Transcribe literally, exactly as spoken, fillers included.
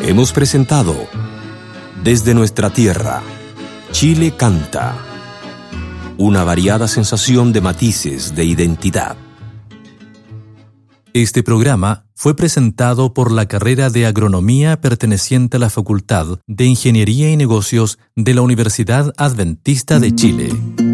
Hemos presentado Desde nuestra tierra, Chile canta. Una variada sensación de matices de identidad. Este programa fue presentado por la carrera de Agronomía perteneciente a la Facultad de Ingeniería y Negocios de la Universidad Adventista de Chile.